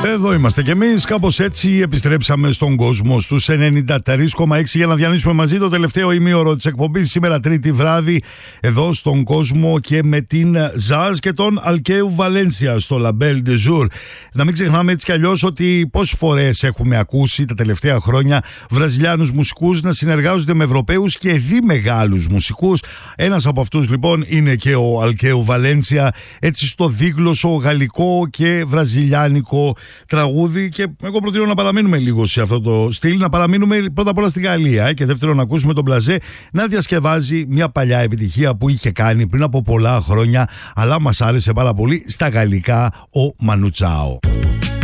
Εδώ είμαστε κι εμείς, κάπως έτσι επιστρέψαμε στον κόσμο στους 93,6 για να διανύσουμε μαζί το τελευταίο ημίωρο της εκπομπής σήμερα Τρίτη βράδυ εδώ στον κόσμο και με την Ζαζ και τον Αλκαίου Βαλένσια στο La Belle de Jour. Να μην ξεχνάμε έτσι κι αλλιώς ότι πόσες φορές έχουμε ακούσει τα τελευταία χρόνια Βραζιλιάνους μουσικούς να συνεργάζονται με Ευρωπαίους και δι μεγάλους μουσικούς. Ένας από αυτούς λοιπόν είναι και ο Αλκαίου Βαλένσια, έτσι στο δίγλωσσο γαλλικό και βραζιλιάνικο τραγούδι, και εγώ προτείνω να παραμείνουμε λίγο σε αυτό το στυλ, να παραμείνουμε πρώτα απ' όλα στη Γαλλία και δεύτερον να ακούσουμε τον Μπλαζέ να διασκευάζει μια παλιά επιτυχία που είχε κάνει πριν από πολλά χρόνια, αλλά μας άρεσε πάρα πολύ στα γαλλικά, ο Μανου Τσάο.